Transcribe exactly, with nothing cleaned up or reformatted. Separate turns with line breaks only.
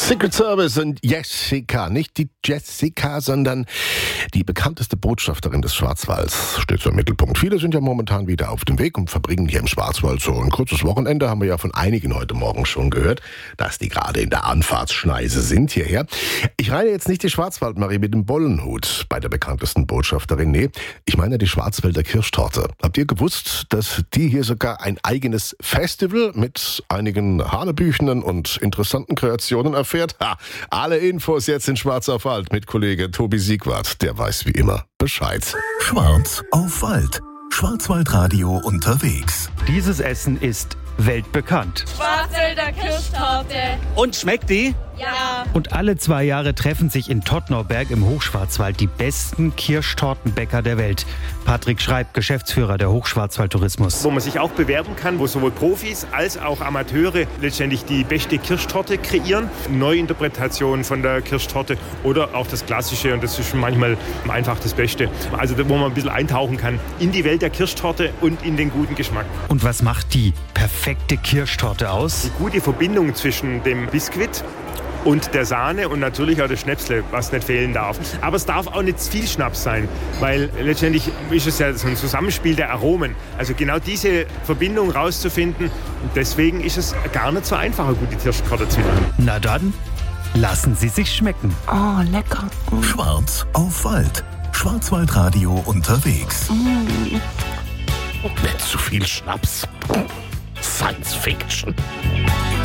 Secret Service und Jessica, nicht die Jessica, sondern die bekannteste Botschafterin des Schwarzwalds, steht so im Mittelpunkt. Viele sind ja momentan wieder auf dem Weg und verbringen hier im Schwarzwald so ein kurzes Wochenende. Haben wir ja von einigen heute Morgen schon gehört, dass die gerade in der Anfahrtsschneise sind hierher. Ich reine jetzt nicht die Schwarzwaldmarie mit dem Bollenhut bei der bekanntesten Botschafterin. Nee, ich meine die Schwarzwälder Kirschtorte. Habt ihr gewusst, dass die hier sogar ein eigenes Festival mit einigen hanebüchenen und interessanten Kreationen erfährt? Ha, alle Infos jetzt in Schwarz auf Wald mit Kollege Tobi Siegwart. Der weiß wie immer Bescheid.
Schwarz auf Wald. Schwarzwaldradio unterwegs.
Dieses Essen ist weltbekannt.
Schwarzwälder Kirschtorte.
Und schmeckt die?
Ja.
Und alle zwei Jahre treffen sich in Tottnauberg im Hochschwarzwald die besten Kirschtortenbäcker der Welt. Patrick Schreib, Geschäftsführer der Hochschwarzwald Tourismus.
Wo man sich auch bewerben kann, wo sowohl Profis als auch Amateure letztendlich die beste Kirschtorte kreieren. Neuinterpretationen von der Kirschtorte oder auch das Klassische, und das ist manchmal einfach das Beste. Also wo man ein bisschen eintauchen kann in die Welt der Kirschtorte und in den guten Geschmack.
Und was macht die perfekte Kirschtorte aus?
Die gute Verbindung zwischen dem Biskuit und der Sahne und natürlich auch das Schnäpsle, was nicht fehlen darf. Aber es darf auch nicht viel Schnaps sein, weil letztendlich ist es ja so ein Zusammenspiel der Aromen. Also genau diese Verbindung rauszufinden, deswegen ist es gar nicht so einfach, eine gute Kirschtorte zu machen.
Na dann, lassen Sie sich schmecken.
Oh, lecker. Mm.
Schwarz auf Wald. Schwarzwaldradio unterwegs.
Mm.
Nicht zu viel Schnaps. Science Fiction.